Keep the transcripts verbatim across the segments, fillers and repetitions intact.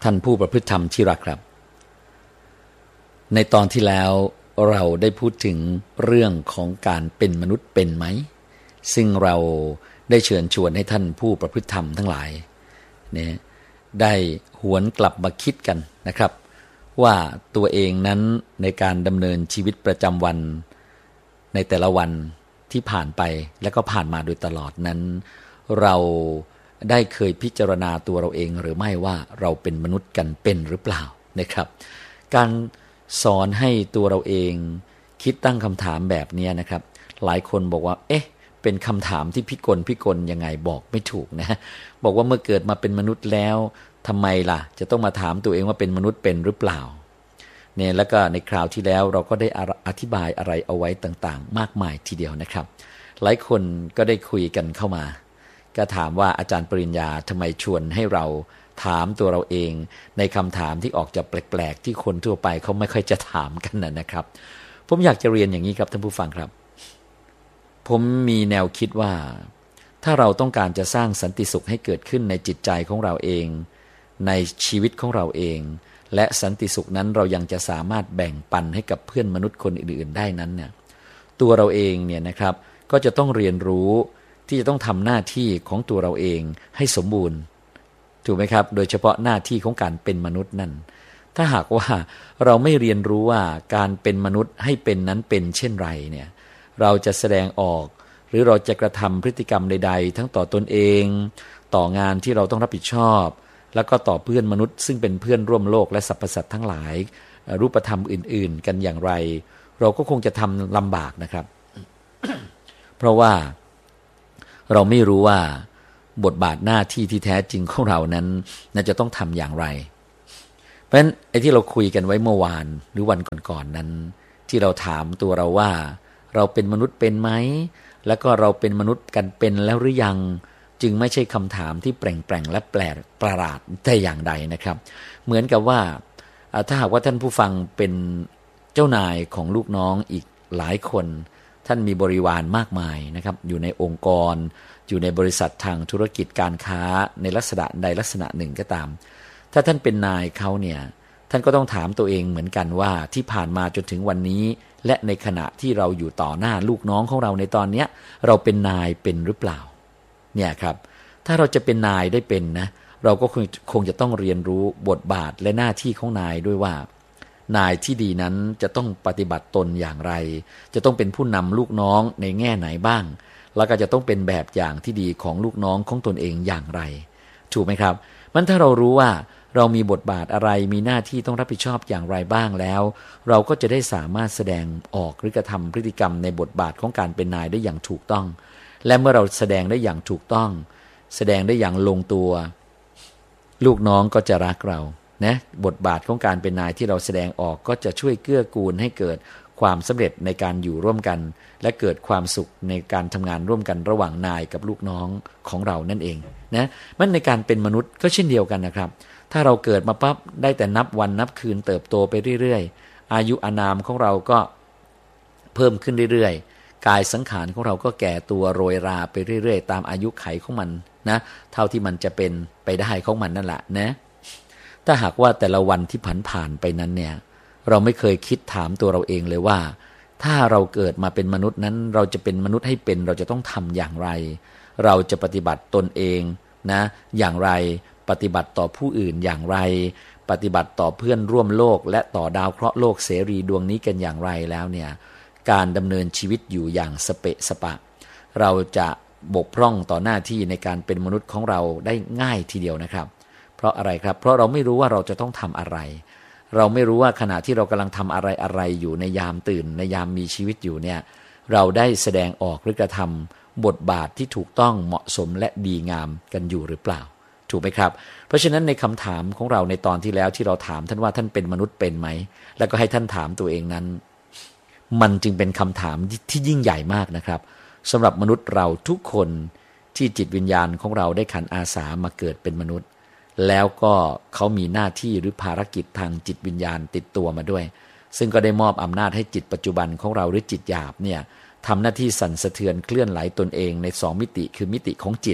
ท่านผู้ประพฤติธรรมที่รักครับในตอนที่แล้วเราได้พูดถึงเรื่องของการเป็นมนุษย์เป็นไหมซึ่งเราได้เชิญชวนให้ท่านผู้ประพฤติธรรมทั้งหลายเนี่ยได้หวนกลับมาคิดกันนะครับว่าตัวเองนั้นในการดำเนินชีวิตประจำวันในแต่ละวันที่ผ่านไปและก็ผ่านมาโดยตลอดนั้นเราได้เคยพิจารณาตัวเราเองหรือไม่ว่าเราเป็นมนุษย์กันเป็นหรือเปล่านะครับการสอนให้ตัวเราเองคิดตั้งคำถามแบบนี้นะครับหลายคนบอกว่าเอ๊ะเป็นคำถามที่พิกลพิกลยังไงบอกไม่ถูกนะบอกว่าเมื่อเกิดมาเป็นมนุษย์แล้วทำไมล่ะจะต้องมาถามตัวเองว่าเป็นมนุษย์เป็นหรือเปล่าเนี่ยแล้วก็ในคราวที่แล้วเราก็ได้อธิบายอะไรเอาไว้ต่างๆมากมายทีเดียวนะครับหลายคนก็ได้คุยกันเข้ามาก็ถามว่าอาจารย์ปริญญาทำไมชวนให้เราถามตัวเราเองในคำถามที่ออกจะแปลกๆที่คนทั่วไปเขาไม่ค่อยจะถามกันนะครับผมอยากจะเรียนอย่างนี้ครับท่านผู้ฟังครับผมมีแนวคิดว่าถ้าเราต้องการจะสร้างสันติสุขให้เกิดขึ้นในจิตใจของเราเองในชีวิตของเราเองและสันติสุขนั้นเรายังจะสามารถแบ่งปันให้กับเพื่อนมนุษย์คนอื่นๆได้นั้นเนี่ยตัวเราเองเนี่ยนะครับก็จะต้องเรียนรู้ที่จะต้องทำหน้าที่ของตัวเราเองให้สมบูรณ์ถูกไหมครับโดยเฉพาะหน้าที่ของการเป็นมนุษย์นั่นถ้าหากว่าเราไม่เรียนรู้ว่าการเป็นมนุษย์ให้เป็นนั้นเป็นเช่นไรเนี่ยเราจะแสดงออกหรือเราจะกระทำพฤติกรรมใดๆทั้งต่อตนเองต่องานที่เราต้องรับผิดชอบแล้วก็ต่อเพื่อนมนุษย์ซึ่งเป็นเพื่อนร่วมโลกและสรรพสัตว์ทั้งหลายรูปธรรมอื่นๆกันอย่างไรเราก็คงจะทำลำบากนะครับ เพราะว่าเราไม่รู้ว่าบทบาทหน้าที่ที่แท้จริงของเรานั้นน่าจะต้องทำอย่างไรเพราะฉะนั้นไอ้ที่เราคุยกันไว้เมื่อวานหรือวันก่อนๆนั้นที่เราถามตัวเราว่าเราเป็นมนุษย์เป็นไหมแล้วก็เราเป็นมนุษย์กันเป็นแล้วหรือยังจึงไม่ใช่คำถามที่แปลงๆและแปลกประหลาดแต่อย่างใดนะครับเหมือนกับว่าถ้าหากว่าท่านผู้ฟังเป็นเจ้านายของลูกน้องอีกหลายคนท่านมีบริวารมากมายนะครับอยู่ในองค์กรอยู่ในบริษัททางธุรกิจการค้าในลักษณะใดลักษณะหนึ่งก็ตามถ้าท่านเป็นนายเขาเนี่ยท่านก็ต้องถามตัวเองเหมือนกันว่าที่ผ่านมาจนถึงวันนี้และในขณะที่เราอยู่ต่อหน้าลูกน้องของเราในตอนนี้เราเป็นนายเป็นหรือเปล่าเนี่ยครับถ้าเราจะเป็นนายได้เป็นนะเราก็คงคงจะต้องเรียนรู้บทบาทและหน้าที่ของนายด้วยว่านายที่ดีนั้นจะต้องปฏิบัติตนอย่างไรจะต้องเป็นผู้นำลูกน้องในแง่ไหนบ้างแล้วก็จะต้องเป็นแบบอย่างที่ดีของลูกน้องของตนเองอย่างไรถูกไหมครับมันถ้าเรารู้ว่าเรามีบทบาทอะไรมีหน้าที่ต้องรับผิดชอบอย่างไรบ้างแล้วเราก็จะได้สามารถแสดงออกหรือกระทำพฤติกรรมในบทบาทของการเป็นนายได้อย่างถูกต้องและเมื่อเราแสดงได้อย่างถูกต้องแสดงได้อย่างลงตัวลูกน้องก็จะรักเรานะบทบาทของการเป็นนายที่เราแสดงออกก็จะช่วยเกื้อกูลให้เกิดความสำเร็จในการอยู่ร่วมกันและเกิดความสุขในการทำงานร่วมกันระหว่างนายกับลูกน้องของเรานั่นเองนะมันในการเป็นมนุษย์ก็เช่นเดียวกันนะครับถ้าเราเกิดมาปั๊บได้แต่นับวันนับคืนเติบโตไปเรื่อยๆอายุอานามของเราก็เพิ่มขึ้นเรื่อยๆกายสังขารของเราก็แก่ตัวโรยราไปเรื่อยๆตามอายุไขของมันนะเท่าที่มันจะเป็นไปได้ของมันนั่นแหละนะถ้าหากว่าแต่ละวันที่ผ่านผ่านไปนั้นเนี่ยเราไม่เคยคิดถามตัวเราเองเลยว่าถ้าเราเกิดมาเป็นมนุษย์นั้นเราจะเป็นมนุษย์ให้เป็นเราจะต้องทำอย่างไรเราจะปฏิบัติตนเองนะอย่างไรปฏิบัติต่อผู้อื่นอย่างไรปฏิบัติต่อเพื่อนร่วมโลกและต่อดาวเคราะห์โลกเสรีดวงนี้กันอย่างไรแล้วเนี่ยการดำเนินชีวิตอยู่อย่างสเปะสปะเราจะบกพร่องต่อหน้าที่ในการเป็นมนุษย์ของเราได้ง่ายทีเดียวนะครับเพราะอะไรครับเพราะเราไม่รู้ว่าเราจะต้องทำอะไรเราไม่รู้ว่าขณะที่เรากำลังทำอะไรอะไรอยู่ในยามตื่นในยามมีชีวิตอยู่เนี่ยเราได้แสดงออกหรือกระทำบทบาทที่ถูกต้องเหมาะสมและดีงามกันอยู่หรือเปล่าถูกไหมครับเพราะฉะนั้นในคำถามของเราในตอนที่แล้วที่เราถามท่านว่าท่านเป็นมนุษย์เป็นไหมแล้วก็ให้ท่านถามตัวเองนั้นมันจึงเป็นคำถามที่ยิ่งใหญ่มากนะครับสำหรับมนุษย์เราทุกคนที่จิตวิญญาณของเราได้ขันอาสามาเกิดเป็นมนุษย์แล้วก็เขามีหน้าที่หรือภารกิจทางจิตวิญญาณติดตัวมาด้วยซึ่งก็ได้มอบอำนาจให้จิตปัจจุบันของเราหรือจิตหยาบเนี่ยทำหน้าที่สั่นสะเทือนเคลื่อนไหลตนเองในสองมิติคือมิติของจิต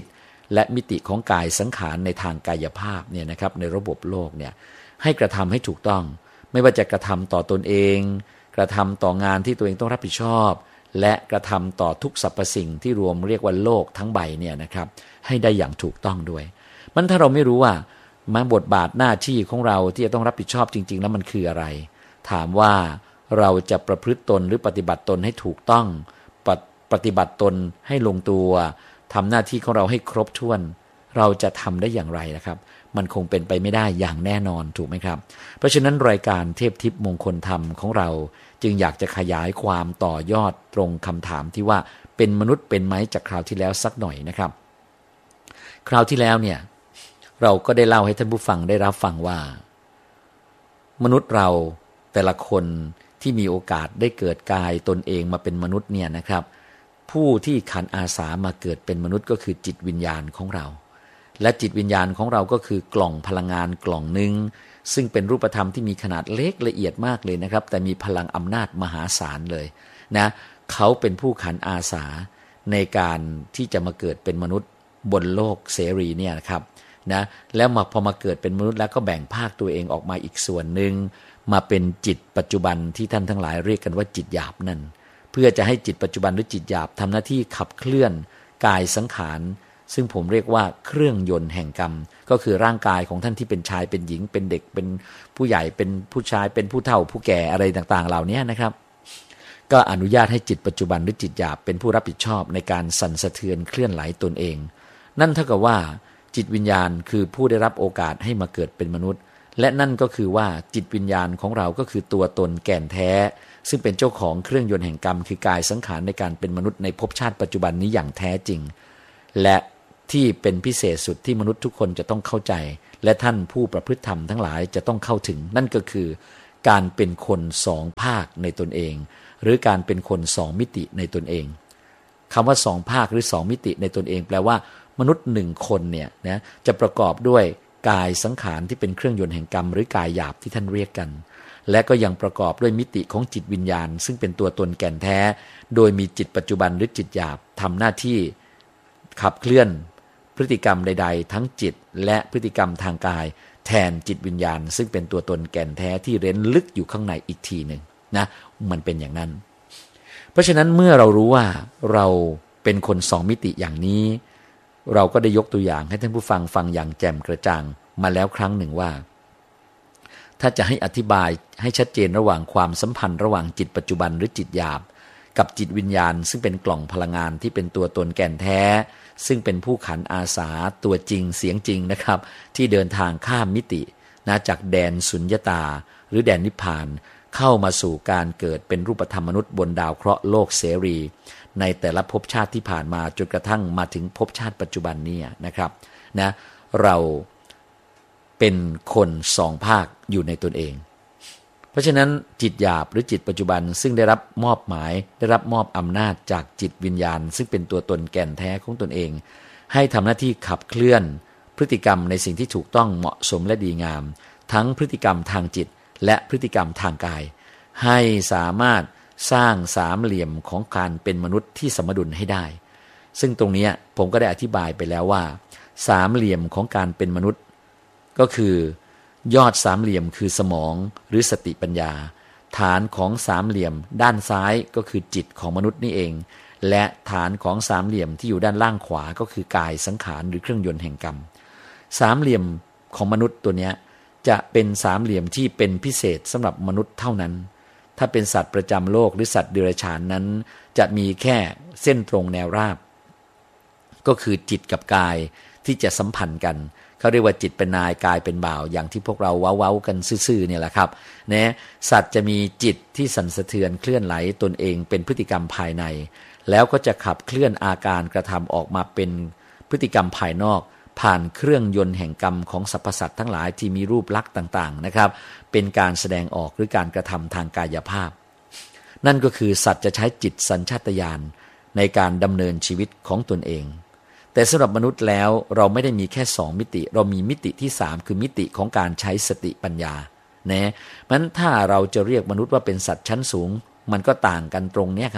และมิติของกายสังขารในทางกายภาพเนี่ยนะครับในระบบโลกเนี่ยให้กระทำให้ถูกต้องไม่ว่าจะกระทำต่อตนเองกระทำต่องานที่ตัวเองต้องรับผิดชอบและกระทำต่อทุกสรรพสิ่งที่รวมเรียกว่าโลกทั้งใบเนี่ยนะครับให้ได้อย่างถูกต้องด้วยมันถ้าเราไม่รู้ว่ามาบทบาทหน้าที่ของเราที่จะต้องรับผิดชอบจริงๆแล้วมันคืออะไรถามว่าเราจะประพฤติตนหรือปฏิบัติตนให้ถูกต้องปฏิบัติตนให้ลงตัวทำหน้าที่ของเราให้ครบถ้วนเราจะทำได้อย่างไรนะครับมันคงเป็นไปไม่ได้อย่างแน่นอนถูกไหมครับเพราะฉะนั้นรายการเทพทิพย์มงคลธรรมของเราจึงอยากจะขยายความต่อยอดตรงคำถามที่ว่าเป็นมนุษย์เป็นไหมจากคราวที่แล้วสักหน่อยนะครับคราวที่แล้วเนี่ยเราก็ได้เล่าให้ท่านผู้ฟังได้รับฟังว่ามนุษย์เราแต่ละคนที่มีโอกาสได้เกิดกายตนเองมาเป็นมนุษย์เนี่ยนะครับผู้ที่ขันอาสามาเกิดเป็นมนุษย์ก็คือจิตวิญญาณของเราและจิตวิญญาณของเราก็คือกล่องพลังงานกล่องหนึ่งซึ่งเป็นรูปธรรมที่มีขนาดเล็กละเอียดมากเลยนะครับแต่มีพลังอำนาจมหาศาลเลยนะเขาเป็นผู้ขันอาสาในการที่จะมาเกิดเป็นมนุษย์บนโลกเสรีเนี่ยนะครับนะแล้วมาพอมาเกิดเป็นมนุษย์แล้วก็แบ่งภาคตัวเองออกมาอีกส่วนหนึ่งมาเป็นจิตปัจจุบันที่ท่านทั้งหลายเรียกกันว่าจิตหยาบนั่นเพื่อจะให้จิตปัจจุบันหรือจิตหยาบทำหน้าที่ขับเคลื่อนกายสังขารซึ่งผมเรียกว่าเครื่องยนต์แห่งกรรมก็คือร่างกายของท่านที่เป็นชายเป็นหญิงเป็นเด็กเป็นผู้ใหญ่เป็นผู้ชายเป็นผู้เฒ่าผู้แก่อะไรต่างๆเหล่านี้นะครับก็อนุญาตให้จิตปัจจุบันหรือจิตหยาบเป็นผู้รับผิดชอบในการสั่นสะเทือนเคลื่อนไหลตนเองนั่นเท่ากับว่าจิตวิญญาณคือผู้ได้รับโอกาสให้มาเกิดเป็นมนุษย์และนั่นก็คือว่าจิตวิญญาณของเราก็คือตัวตนแก่นแท้ซึ่งเป็นเจ้าของเครื่องยนต์แห่งกรรมคือกายสังขารในการเป็นมนุษย์ในภพชาติปัจจุบันนี้อย่างแท้จริงและที่เป็นพิเศษสุดที่มนุษย์ทุกคนจะต้องเข้าใจและท่านผู้ประพฤติธรรมทั้งหลายจะต้องเข้าถึงนั่นก็คือการเป็นคนสองภาคในตนเองหรือการเป็นคนสองมิติในตนเองคำว่าสองภาคหรือสองมิติในตนเองแปลว่ามนุษย์หนึ่งคนเนี่ยนะจะประกอบด้วยกายสังขารที่เป็นเครื่องยนต์แห่งกรรมหรือกายหยาบที่ท่านเรียกกันและก็ยังประกอบด้วยมิติของจิตวิญญาณซึ่งเป็นตัวตนแก่นแท้โดยมีจิตปัจจุบันหรือจิตหยาบทำหน้าที่ขับเคลื่อนพฤติกรรมใดๆทั้งจิตและพฤติกรรมทางกายแทนจิตวิญญาณซึ่งเป็นตัวตนแก่นแท้ที่เร้นลึกอยู่ข้างในอีกทีหนึ่งนะมันเป็นอย่างนั้นเพราะฉะนั้นเมื่อเรารู้ว่าเราเป็นคนสองมิติอย่างนี้เราก็ได้ยกตัวอย่างให้ท่านผู้ฟังฟังอย่างแจ่มกระจ่างมาแล้วครั้งหนึ่งว่าถ้าจะให้อธิบายให้ชัดเจนระหว่างความสัมพันธ์ระหว่างจิตปัจจุบันหรือจิตหยาบกับจิตวิญญาณซึ่งเป็นกล่องพลังงานที่เป็นตัวตนแก่นแท้ซึ่งเป็นผู้ขันอาสาตัวจริงเสียงจริงนะครับที่เดินทางข้ามมิตินะจากแดนสุญญตาหรือแดนนิพพานเข้ามาสู่การเกิดเป็นรูปธรรมมนุษย์บนดาวเคราะห์โลกเสรีในแต่ละภพชาติที่ผ่านมาจนกระทั่งมาถึงภพชาติปัจจุบันนี้นะครับนะเราเป็นคนสองภาคอยู่ในตนเองเพราะฉะนั้นจิตหยาบหรือจิตปัจจุบันซึ่งได้รับมอบหมายได้รับมอบอำนาจจากจิตวิญญาณซึ่งเป็นตัวตนแก่นแท้ของตนเองให้ทำหน้าที่ขับเคลื่อนพฤติกรรมในสิ่งที่ถูกต้องเหมาะสมและดีงามทั้งพฤติกรรมทางจิตและพฤติกรรมทางกายให้สามารถสร้างสามเหลี่ยมของการเป็นมนุษย์ที่สมดุลให้ได้ซึ่งตรงนี้ผมก็ได้อธิบายไปแล้วว่าสามเหลี่ยมของการเป็นมนุษย์ก็คือยอดสามเหลี่ยมคือสมองหรือสติปัญญาฐานของสามเหลี่ยมด้านซ้ายก็คือจิตของมนุษย์นี่เองและฐานของสามเหลี่ยมที่อยู่ด้านล่างขวาก็คือกายสังขารหรือเครื่องยนต์แห่งกรรมสามเหลี่ยมของมนุษย์ตัวนี้จะเป็นสามเหลี่ยมที่เป็นพิเศษสำหรับมนุษย์เท่านั้นถ้าเป็นสัตว์ประจำโลกหรือสัตว์เดรัจฉานนั้นจะมีแค่เส้นตรงแนวราบก็คือจิตกับกายที่จะสัมพันธ์กันเขาเรียกว่าจิตเป็นนายกายเป็นบ่าวอย่างที่พวกเราเว้าๆกันซื่อๆเนี่ยแหละครับนะสัตว์จะมีจิตที่สั่นสะเทือนเคลื่อนไหลตนเองเป็นพฤติกรรมภายในแล้วก็จะขับเคลื่อนอาการกระทำออกมาเป็นพฤติกรรมภายนอกผ่านเครื่องยนต์แห่งกรรมของสรรพสัตว์ทั้งหลายที่มีรูปลักษณ์ต่างๆนะครับเป็นการแสดงออกหรือการกระทำทางกายภาพนั่นก็คือสัตว์จะใช้จิตสัญชาตญาณในการดำเนินชีวิตของตนเองแต่สำหรับมนุษย์แล้วเราไม่ได้มีแค่สองมิติเรามีมิติที่สามคือมิติของการใช้สติปัญญานะเพราะฉะนั้นถ้าเราจะเรียกมนุษย์ว่าเป็นสัตว์ชั้นสูงมันก็ต่างกันตรงนี้ครับ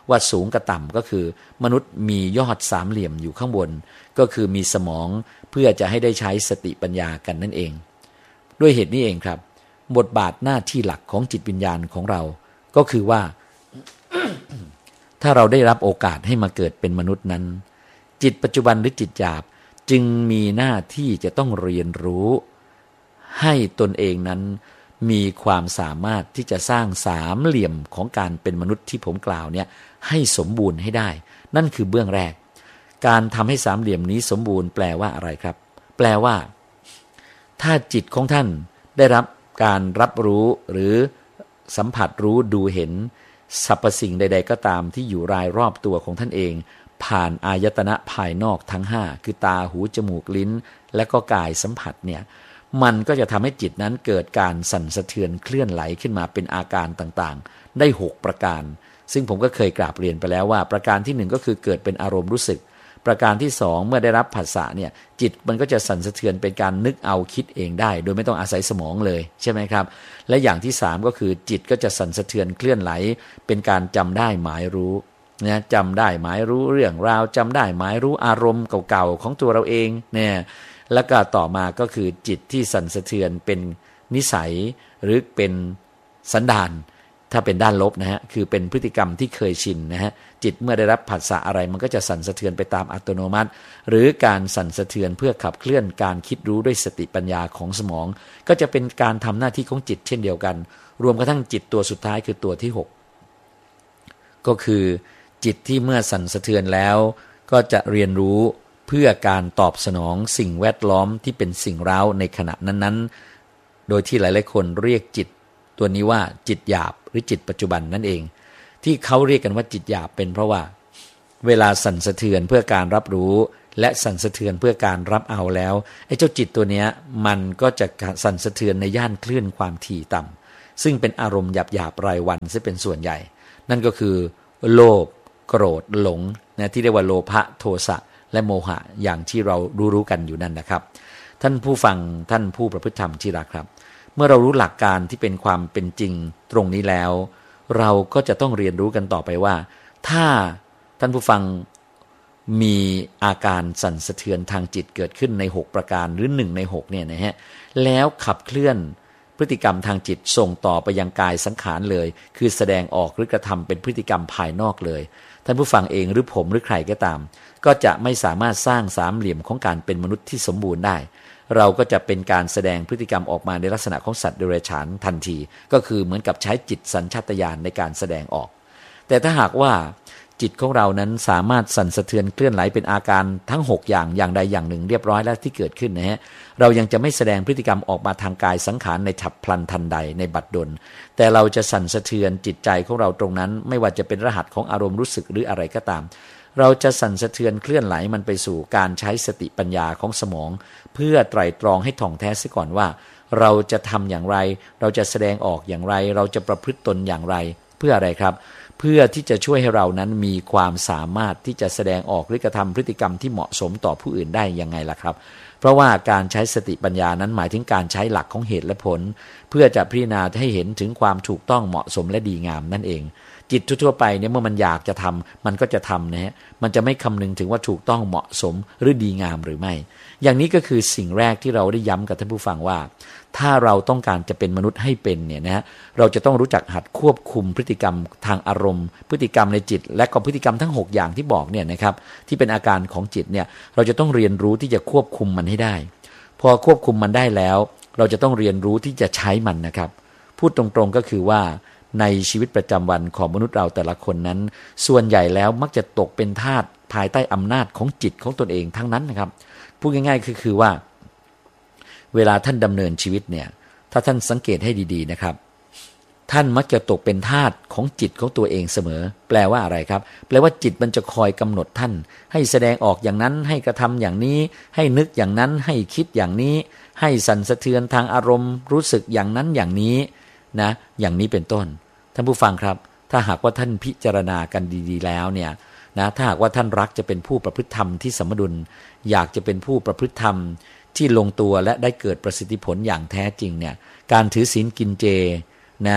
ว่าสูงกับต่ำก็คือมนุษย์มียอดสามเหลี่ยมอยู่ข้างบนก็คือมีสมองเพื่อจะให้ได้ใช้สติปัญญากันนั่นเองด้วยเหตุนี้เองครับบทบาทหน้าที่หลักของจิตวิญญาณของเราก็คือว่า ถ้าเราได้รับโอกาสให้มาเกิดเป็นมนุษย์นั้นจิตปัจจุบันหรือจิตหยาบจึงมีหน้าที่จะต้องเรียนรู้ให้ตนเองนั้นมีความสามารถที่จะสร้างสามเหลี่ยมของการเป็นมนุษย์ที่ผมกล่าวเนี่ยให้สมบูรณ์ให้ได้นั่นคือเบื้องแรกการทำให้สามเหลี่ยมนี้สมบูรณ์แปลว่าอะไรครับแปลว่าถ้าจิตของท่านได้รับการรับรู้หรือสัมผัสรู้ดูเห็นสรรพสิ่งใดๆก็ตามที่อยู่รายรอบตัวของท่านเองผ่านอายตนะภายนอกทั้งห้าคือตาหูจมูกลิ้นและก็กายสัมผัสเนี่ยมันก็จะทำให้จิตนั้นเกิดการสั่นสะเทือนเคลื่อนไหลขึ้นมาเป็นอาการต่างๆได้หกประการซึ่งผมก็เคยกราบเรียนไปแล้วว่าประการที่หนึ่งก็คือเกิดเป็นอารมณ์รู้สึกประการที่สองเมื่อได้รับผัสสะเนี่ยจิตมันก็จะสั่นสะเทือนเป็นการนึกเอาคิดเองได้โดยไม่ต้องอาศัยสมองเลยใช่ไหมครับและอย่างที่สามก็คือจิตก็จะสั่นสะเทือนเคลื่อนไหลเป็นการจำได้หมายรู้นะจำได้หมายรู้เรื่องราวจำได้หมายรู้อารมณ์เก่าๆของตัวเราเองเนี่ยแล้วก็ต่อมาก็คือจิตที่สั่นสะเทือนเป็นนิสัยหรือเป็นสันดานถ้าเป็นด้านลบนะฮะคือเป็นพฤติกรรมที่เคยชินนะฮะจิตเมื่อได้รับผัสสะอะไรมันก็จะสั่นสะเทือนไปตามอัตโนมัติหรือการสั่นสะเทือนเพื่อขับเคลื่อนการคิดรู้ด้วยสติปัญญาของสมองก็จะเป็นการทำหน้าที่ของจิตเช่นเดียวกันรวมกระทั่งจิตตัวสุดท้ายคือตัวที่หกก็คือจิตที่เมื่อสั่นสะเทือนแล้วก็จะเรียนรู้เพื่อการตอบสนองสิ่งแวดล้อมที่เป็นสิ่งเร้าในขณะนั้นๆโดยที่หลายๆคนเรียกจิตตัวนี้ว่าจิตหยาบหรือจิตปัจจุบันนั่นเองที่เขาเรียกกันว่าจิตหยาบเป็นเพราะว่าเวลาสั่นสะเทือนเพื่อการรับรู้และสั่นสะเทือนเพื่อการรับเอาแล้วไอ้เจ้าจิตตัวเนี้ยมันก็จะสั่นสะเทือนในย่านคลื่นความถี่ต่ำซึ่งเป็นอารมณ์หยาบๆรายวันซะเป็นส่วนใหญ่นั่นก็คือโลภโกรธหลงนะที่เรียกว่าโลภะโทสะและโมหะอย่างที่เรารู้ๆกันอยู่นั่นนะครับท่านผู้ฟังท่านผู้ประพฤติธรรมที่รักครับเมื่อเรารู้หลักการที่เป็นความเป็นจริงตรงนี้แล้วเราก็จะต้องเรียนรู้กันต่อไปว่าถ้าท่านผู้ฟังมีอาการสั่นสะเทือนทางจิตเกิดขึ้นในหกประการหรือหนึ่งในหกเนี่ยนะฮะแล้วขับเคลื่อนพฤติกรรมทางจิตส่งต่อไปยังกายสังขารเลยคือแสดงออกหรือกระทำเป็นพฤติกรรมภายนอกเลยท่านผู้ฟังเองหรือผมหรือใครก็ตามก็จะไม่สามารถสร้างสามเหลี่ยมของการเป็นมนุษย์ที่สมบูรณ์ได้เราก็จะเป็นการแสดงพฤติกรรมออกมาในลักษณะของสัตว์เดรัจฉานทันทีก็คือเหมือนกับใช้จิตสัญชาตญาณในการแสดงออกแต่ถ้าหากว่าจิตของเรานั้นสามารถสั่นสะเทือนเคลื่อนไหลเป็นอาการทั้งหกอย่างอย่างใดอย่างหนึ่งเรียบร้อยแล้วที่เกิดขึ้นนะฮะเรายังจะไม่แสดงพฤติกรรมออกมาทางกายสังขารในฉับพลันทันใดในบัดดลแต่เราจะสั่นสะเทือนจิตใจของเราตรงนั้นไม่ว่าจะเป็นรหัสของอารมณ์รู้สึกหรืออะไรก็ตามเราจะสั่นสะเทือนเคลื่อนไหลมันไปสู่การใช้สติปัญญาของสมองเพื่อไตร่ตรองให้ท่องแท้ซะก่อนว่าเราจะทำอย่างไรเราจะแสดงออกอย่างไรเราจะประพฤติตนอย่างไรเพื่ออะไรครับเพื่อที่จะช่วยให้เรานั้นมีความสามารถที่จะแสดงออกหรือกระทำพฤติกรรมที่เหมาะสมต่อผู้อื่นได้ยังไงล่ะครับเพราะว่าการใช้สติปัญญานั้นหมายถึงการใช้หลักของเหตุและผลเพื่อจะพิจารณาให้เห็นถึงความถูกต้องเหมาะสมและดีงามนั่นเองจิตทั่วไปเนี่ยเมื่อมันอยากจะทำมันก็จะทำนะฮะมันจะไม่คำนึงถึงว่าถูกต้องเหมาะสมหรือดีงามหรือไม่อย่างนี้ก็คือสิ่งแรกที่เราได้ย้ำกับท่านผู้ฟังว่าถ้าเราต้องการจะเป็นมนุษย์ให้เป็นเนี่ยนะฮะเราจะต้องรู้จักหัดควบคุมพฤติกรรมทางอารมณ์พฤติกรรมในจิตและก็พฤติกรรมทั้งหกอย่างที่บอกเนี่ยนะครับที่เป็นอาการของจิตเนี่ยเราจะต้องเรียนรู้ที่จะควบคุมมันให้ได้พอควบคุมมันได้แล้วเราจะต้องเรียนรู้ที่จะใช้มันนะครับพูดตรงๆก็คือว่าในชีวิตประจำวันของมนุษย์เราแต่ละคนนั้นส่วนใหญ่แล้วมักจะตกเป็นทาสภายใต้อำนาจของจิตของตนเองทั้งนั้นนะครับพูดง่ายๆคือคือว่าเวลาท่านดำเนินชีวิตเนี่ยถ้าท่านสังเกตให้ดีๆนะครับท่านมักจะตกเป็นทาสของจิตของตัวเองเสมอแปลว่าอะไรครับแปลว่าจิตมันจะคอยกำหนดท่านให้แสดงออกอย่างนั้นให้กระทำอย่างนี้ให้นึกอย่างนั้นให้คิดอย่างนี้ให้สั่นสะเทือนทางอารมณ์รู้สึกอย่างนั้นอย่างนี้นะอย่างนี้เป็นต้นท่านผู้ฟังครับถ้าหากว่าท่านพิจารณากันดีๆแล้วเนี่ยนะถ้าหากว่าท่านรักจะเป็นผู้ประพฤติธรรมที่สมดุลอยากจะเป็นผู้ประพฤติธรรมที่ลงตัวและได้เกิดประสิทธิผลอย่างแท้จริงเนี่ยการถือศีลกินเจนะ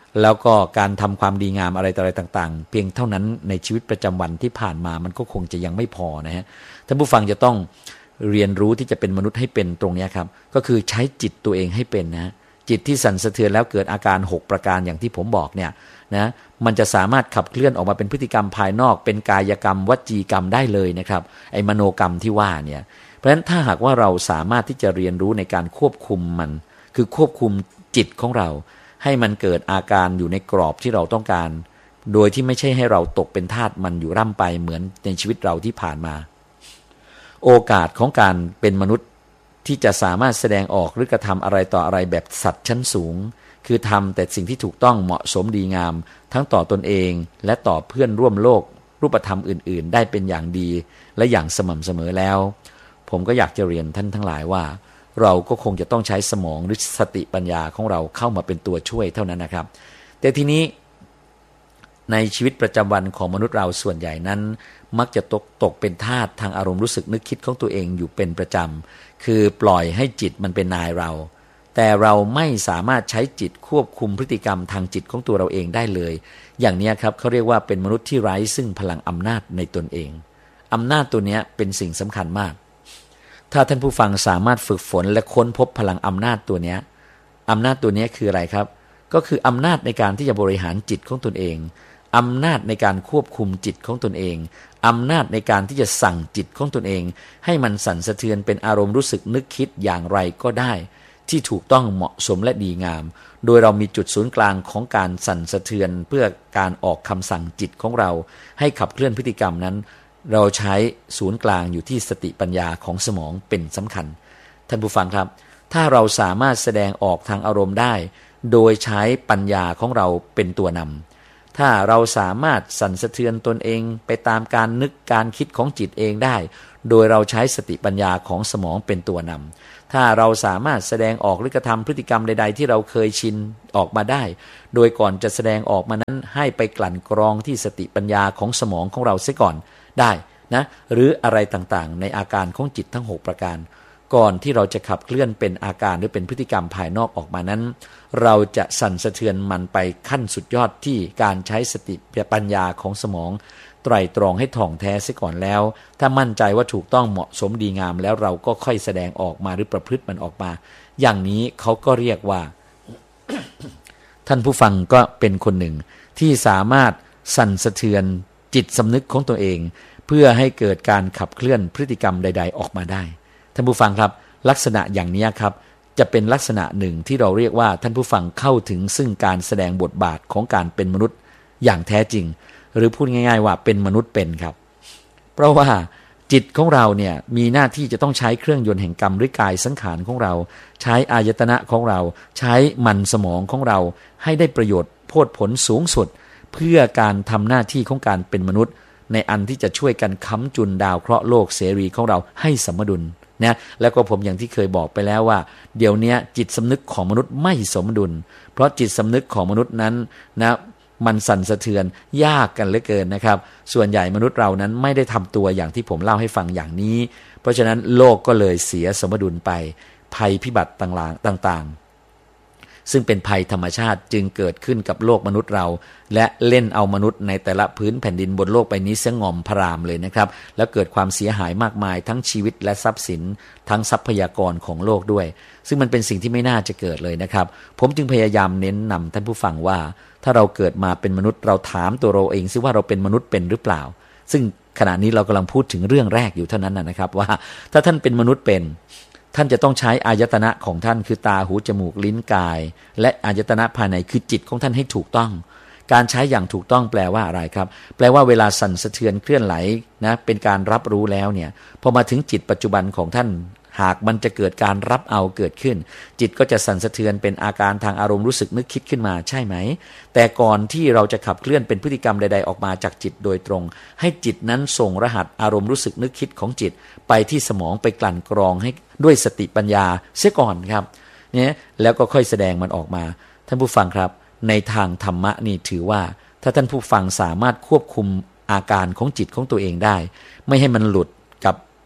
แล้วก็การทำความดีงามอะไรต่ออะไรต่างๆเพียงเท่านั้นในชีวิตประจำวันที่ผ่านมามันก็คงจะยังไม่พอนะฮะท่านผู้ฟังจะต้องเรียนรู้ที่จะเป็นมนุษย์ให้เป็นตรงนี้ครับก็คือใช้จิตตัวเองให้เป็นนะจิตที่สั่นสะเทือนแล้วเกิดอาการหกประการอย่างที่ผมบอกเนี่ยนะมันจะสามารถขับเคลื่อนออกมาเป็นพฤติกรรมภายนอกเป็นกายกรรมวจีกรรมได้เลยนะครับไอ้มโนกรรมที่ว่าเนี่ยเพราะฉะนั้นถ้าหากว่าเราสามารถที่จะเรียนรู้ในการควบคุมมันคือควบคุมจิตของเราให้มันเกิดอาการอยู่ในกรอบที่เราต้องการโดยที่ไม่ใช่ให้เราตกเป็นทาสมันอยู่ร่ำไปเหมือนในชีวิตเราที่ผ่านมาโอกาสของการเป็นมนุษย์ที่จะสามารถแสดงออกหรือกระทำอะไรต่ออะไรแบบสัตว์ชั้นสูงคือทำแต่สิ่งที่ถูกต้องเหมาะสมดีงามทั้งต่อตนเองและต่อเพื่อนร่วมโลกรูปธรรมอื่นๆได้เป็นอย่างดีและอย่างสม่ำเสมอแล้วผมก็อยากจะเรียนท่านทั้งหลายว่าเราก็คงจะต้องใช้สมองหรือสติปัญญาของเราเข้ามาเป็นตัวช่วยเท่านั้นนะครับแต่ทีนี้ในชีวิตประจำวันของมนุษย์เราส่วนใหญ่นั้นมักจะตกตกเป็นทาสทางอารมณ์รู้สึกนึกคิดของตัวเองอยู่เป็นประจำคือปล่อยให้จิตมันเป็นนายเราแต่เราไม่สามารถใช้จิตควบคุมพฤติกรรมทางจิตของตัวเราเองได้เลยอย่างนี้ครับเขาเรียกว่าเป็นมนุษย์ที่ไร้ซึ่งพลังอำนาจในตนเองอำนาจตัวนี้เป็นสิ่งสำคัญมากถ้าท่านผู้ฟังสามารถฝึกฝนและค้นพบพลังอำนาจตัวนี้อำนาจตัวนี้คืออะไรครับก็คืออำนาจในการที่จะบริหารจิตของตนเองอำนาจในการควบคุมจิตของตนเองอำนาจในการที่จะสั่งจิตของตนเองให้มันสั่นสะเทือนเป็นอารมณ์รู้สึกนึกคิดอย่างไรก็ได้ที่ถูกต้องเหมาะสมและดีงามโดยเรามีจุดศูนย์กลางของการสั่นสะเทือนเพื่อการออกคำสั่งจิตของเราให้ขับเคลื่อนพฤติกรรมนั้นเราใช้ศูนย์กลางอยู่ที่สติปัญญาของสมองเป็นสำคัญท่านผู้ฟังครับถ้าเราสามารถแสดงออกทางอารมณ์ได้โดยใช้ปัญญาของเราเป็นตัวนำถ้าเราสามารถสั่นสะเทือนตนเองไปตามการนึกการคิดของจิตเองได้โดยเราใช้สติปัญญาของสมองเป็นตัวนำถ้าเราสามารถแสดงออกหรือกระทำพฤติกรรมใดๆที่เราเคยชินออกมาได้โดยก่อนจะแสดงออกมานั้นให้ไปกลั่นกรองที่สติปัญญาของสมองของเราเสียก่อนได้นะหรืออะไรต่างๆในอาการของจิตทั้งหกประการก่อนที่เราจะขับเคลื่อนเป็นอาการหรือเป็นพฤติกรรมภายนอกออกมานั้นเราจะสั่นสะเทือนมันไปขั้นสุดยอดที่การใช้สติปัญญาของสมองไตร่ตรองให้ถ่องแท้เสียก่อนแล้วถ้ามั่นใจว่าถูกต้องเหมาะสมดีงามแล้วเราก็ค่อยแสดงออกมาหรือประพฤติมันออกมาอย่างนี้เขาก็เรียกว่า ท่านผู้ฟังก็เป็นคนหนึ่งที่สามารถสั่นสะเทือนจิตสำนึกของตัวเองเพื่อให้เกิดการขับเคลื่อนพฤติกรรมใดๆออกมาได้ท่านผู้ฟังครับลักษณะอย่างนี้ครับจะเป็นลักษณะหนึ่งที่เราเรียกว่าท่านผู้ฟังเข้าถึงซึ่งการแสดงบทบาทของการเป็นมนุษย์อย่างแท้จริงหรือพูดง่ายๆว่าเป็นมนุษย์เป็นครับเพราะว่าจิตของเราเนี่ยมีหน้าที่จะต้องใช้เครื่องยนต์แห่งกรรมหรือกายสังขารของเราใช้อายตนะของเราใช้มันสมองของเราให้ได้ประโยชน์โพดผลสูงสุดเพื่อการทำหน้าที่ของการเป็นมนุษย์ในอันที่จะช่วยกันค้ำจุนดาวเคราะห์โลกเสรีของเราให้สมดุลนะแล้วก็ผมอย่างที่เคยบอกไปแล้วว่าเดี๋ยวนี้จิตสำนึกของมนุษย์ไม่สมดุลเพราะจิตสำนึกของมนุษย์นั้นนะมันสั่นสะเทือนยากกันเหลือเกินนะครับส่วนใหญ่มนุษย์เรานั้นไม่ได้ทำตัวอย่างที่ผมเล่าให้ฟังอย่างนี้เพราะฉะนั้นโลกก็เลยเสียสมดุลไปภัยพิบัติต่างๆซึ่งเป็นภัยธรรมชาติจึงเกิดขึ้นกับโลกมนุษย์เราและเล่นเอามนุษย์ในแต่ละพื้นแผ่นดินบนโลกใบนี้เสงอมพรามเลยนะครับแล้วเกิดความเสียหายมากมายทั้งชีวิตและทรัพย์สินทั้งทรัพยากรของโลกด้วยซึ่งมันเป็นสิ่งที่ไม่น่าจะเกิดเลยนะครับผมจึงพยายามเน้นนำท่านผู้ฟังว่าถ้าเราเกิดมาเป็นมนุษย์เราถามตัวเราเองซิว่าเราเป็นมนุษย์เป็นหรือเปล่าซึ่งขณะนี้เรากำลังพูดถึงเรื่องแรกอยู่เท่านั้นนะครับว่าถ้าท่านเป็นมนุษย์เป็นท่านจะต้องใช้อายตนะของท่านคือตาหูจมูกลิ้นกายและอายตนะภายในคือจิตของท่านให้ถูกต้องการใช้อย่างถูกต้องแปลว่าอะไรครับแปลว่าเวลาสั่นสะเทือนเคลื่อนไหวนะเป็นการรับรู้แล้วเนี่ยพอมาถึงจิตปัจจุบันของท่านหากมันจะเกิดการรับเอาเกิดขึ้นจิตก็จะสั่นสะเทือนเป็นอาการทางอารมณ์รู้สึกนึกคิดขึ้นมาใช่ไหมแต่ก่อนที่เราจะขับเคลื่อนเป็นพฤติกรรมใดๆออกมาจากจิตโดยตรงให้จิตนั้นส่งรหัสอารมณ์รู้สึกนึกคิดของจิตไปที่สมองไปกลั่นกรองให้ด้วยสติปัญญาเสียก่อนครับเนี่ยแล้วก็ค่อยแสดงมันออกมาท่านผู้ฟังครับในทางธรรมะนี่ถือว่าถ้าท่านผู้ฟังสามารถควบคุมอาการของจิตของตัวเองได้ไม่ให้มันหลุดกับ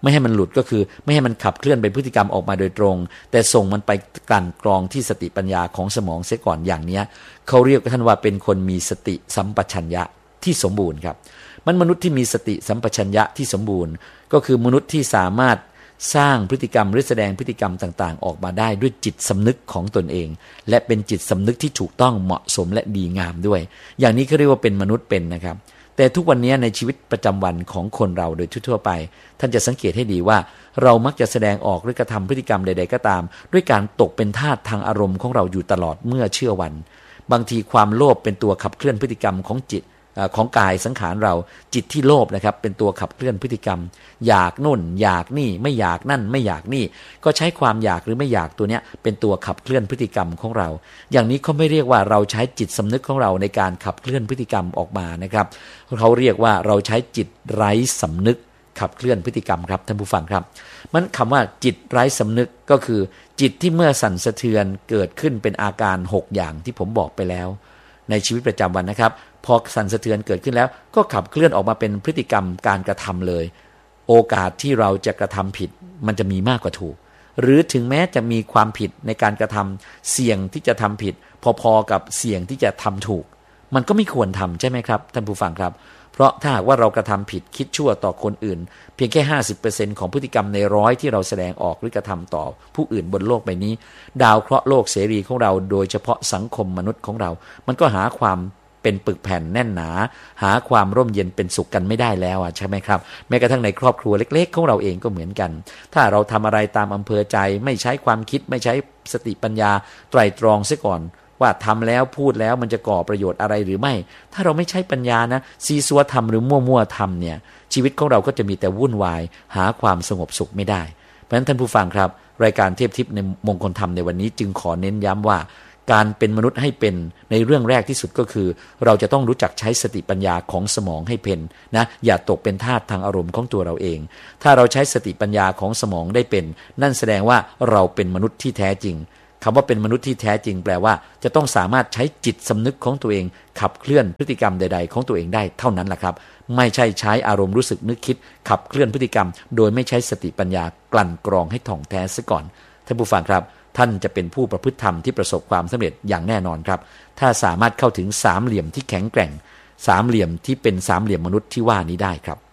ไม่ให้มันหลุดก็คือไม่ให้มันขับเคลื่อนเป็นพฤติกรรมออกมาโดยตรงแต่ส่งมันไปกลั่นกรองที่สติปัญญาของสมองเสียก่อนอย่างนี้เขาเรียกท่านว่าเป็นคนมีสติสัมปชัญญะที่สมบูรณ์ครับมันมนุษย์ที่มีสติสัมปชัญญะที่สมบูรณ์ก็คือมนุษย์ที่สามารถสร้างพฤติกรรมหรือแสดงพฤติกรรมต่างๆออกมาได้ด้วยจิตสำนึกของตนเองและเป็นจิตสำนึกที่ถูกต้องเหมาะสมและดีงามด้วยอย่างนี้เขาเรียกว่าเป็นมนุษย์เป็นนะครับแต่ทุกวันนี้ในชีวิตประจำวันของคนเราโดยทั่วไปท่านจะสังเกตให้ดีว่าเรามักจะแสดงออกหรือกระทำพฤติกรรมใดๆก็ตามด้วยการตกเป็นทาสทางอารมณ์ของเราอยู่ตลอดเมื่อเชื่อวันบางทีความโลภเป็นตัวขับเคลื่อนพฤติกรรมของจิตของกายสังขารเราจิตที่โลภนะครับเป็นตัวขับเคลื่อนพฤติกรรมอยากนู่นอยากนี่ไม่อยากนั่นไม่อยากนี่ก็ใช้ความอยากหรือไม่อยากตัวเนี้ยเป็นตัวขับเคลื่อนพฤติกรรมของเราอย่างนี้เขาไม่เรียกว่าเราใช้จิตสำนึกของเราในการขับเคลื่อนพฤติกรรมออกมานะครับเขาเรียกว่าเราใช้จิตไร้สำนึกขับเคลื่อนพฤติกรรมครับท่านผู้ฟังครับมันคำว่าจิตไร้สำนึกก็คือจิตที่เมื่อสั่นสะเทือนเกิดขึ้นเป็นอาการหกอย่างที่ผมบอกไปแล้วในชีวิตประจำวันนะครับพอสั่นสะเทือนเกิดขึ้นแล้วก็ขับเคลื่อนออกมาเป็นพฤติกรรมการกระทำเลยโอกาสที่เราจะกระทำผิดมันจะมีมากกว่าถูกหรือถึงแม้จะมีความผิดในการกระทำเสี่ยงที่จะทำผิดพอๆกับเสี่ยงที่จะทำถูกมันก็ไม่ควรทำใช่ไหมครับท่านผู้ฟังครับเพราะถ้าหากว่าเรากระทำผิดคิดชั่วต่อคนอื่นเพียงแค่ ห้าสิบเปอร์เซ็นต์ ของพฤติกรรมในร้อยที่เราแสดงออกหรือกระทำต่อผู้อื่นบนโลกใบนี้ดาวเคราะห์โลกเสรีของเราโดยเฉพาะสังคมมนุษย์ของเรามันก็หาความเป็นปึกแผ่นแน่นหนาหาความร่มเย็นเป็นสุขกันไม่ได้แล้วอ่ะใช่ไหมครับแม้กระทั่งในครอบครัวเล็กๆของเราเองก็เหมือนกันถ้าเราทำอะไรตามอำเภอใจไม่ใช้ความคิดไม่ใช้สติปัญญาไตร่ตรองเสียก่อนว่าทำแล้วพูดแล้วมันจะก่อประโยชน์อะไรหรือไม่ถ้าเราไม่ใช้ปัญญานะซีซัวทำหรือมั่วๆทำเนี่ยชีวิตของเราก็จะมีแต่วุ่นวายหาความสงบสุขไม่ได้เพราะฉะนั้นท่านผู้ฟังครับรายการเทพทิพย์ในมงคลธรรมในวันนี้จึงขอเน้นย้ำว่าการเป็นมนุษย์ให้เป็นในเรื่องแรกที่สุดก็คือเราจะต้องรู้จักใช้สติปัญญาของสมองให้เป็นนะอย่าตกเป็นทาสทางอารมณ์ของตัวเราเองถ้าเราใช้สติปัญญาของสมองได้เป็นนั่นแสดงว่าเราเป็นมนุษย์ที่แท้จริงคำว่าเป็นมนุษย์ที่แท้จริงแปลว่าจะต้องสามารถใช้จิตสำนึกของตัวเองขับเคลื่อนพฤติกรรมใดๆของตัวเองได้เท่านั้นแหละครับไม่ใช่ใช้อารมณ์รู้สึกนึกคิดขับเคลื่อนพฤติกรรมโดยไม่ใช้สติปัญญากลั่นกรองให้ถ่องแท้ซะก่อนท่านผู้ฟังครับท่านจะเป็นผู้ประพฤติธรรมที่ประสบความสำเร็จอย่างแน่นอนครับถ้าสามารถเข้าถึงสามเหลี่ยมที่แข็งแกร่งสามเหลี่ยมที่เป็นสามเหลี่ยมมนุษย์ที่ว่านี้ได้ครับ